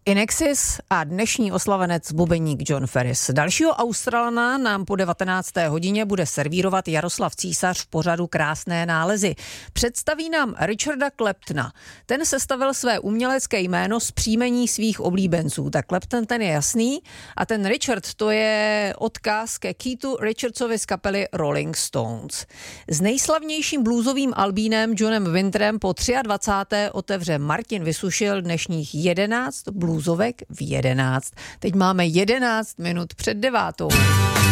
Inexis a dnešní oslavenec bubeník John Ferris. Dalšího Australana nám po 19. hodině bude servírovat Jaroslav Císař v pořadu Krásné nálezy. Představí nám Richarda Claptona. Ten sestavil své umělecké jméno z příjmení svých oblíbenců. Tak Clapton ten je jasný a ten Richard to je odkaz ke Keithu Richardsovi z kapely Rolling Stones. S nejslavnějším bluesovým albínem Johnem Winterem po 23. otevře Martin Vysušil dnešních 11 bluesovek v 11. Teď máme 11 minut před 9.